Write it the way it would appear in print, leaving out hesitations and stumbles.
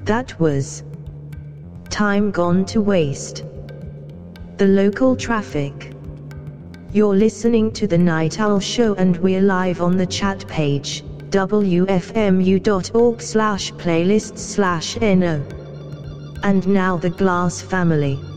That was time gone to waste. The local traffic. You're listening to The Night Owl Show and we're live on the chat page, wfmu.org/playlists/no. And now the Glass family.